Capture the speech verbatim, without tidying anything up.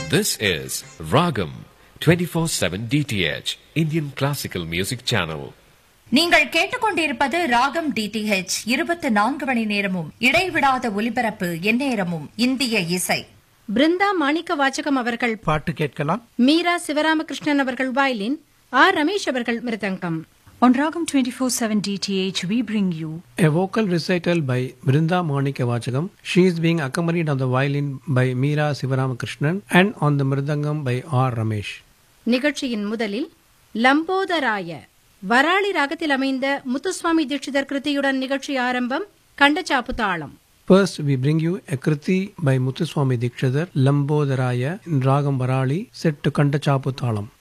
This is Ragam twenty-four seven D T H Indian Classical Music Channel. நீங்கள் கேட்டுக்கொண்டிருப்பது ராகம் DTH இருபத்தி நான்கு மணி நேரமும் இடைவிடாத ஒலிபரப்பு எந்நேரமும் இந்திய இசை. பிருந்தா மாணிக்க வாச்சகம் அவர்கள் பாட்டு கேட்கலாம். மீரா சிவராமகிருஷ்ணன் அவர்கள் வயலின், ஆர் ரமேஷ் அவர்கள் மிருதங்கம். On Ragam twenty-four seven D T H, we bring you a vocal recital by Brinda Manika Vachagam. She is being accompanied on the violin by Meera Sivaramakrishnan and on the mridangam by R. Ramesh. நிகழ்ச்சியின் முதலில் லம்போதராய வராளி ராகத்தில் அமைந்த முத்துசுவாமி தீட்சிதர் கிருதியுடன் நிகழ்ச்சி ஆரம்பம். கண்டச்சாப்பு தாளம். First, we bring you a kriti by Muthuswami Dikshidhar, Lambodharaya in Ragam Varali, set to Kandachapu Thalam.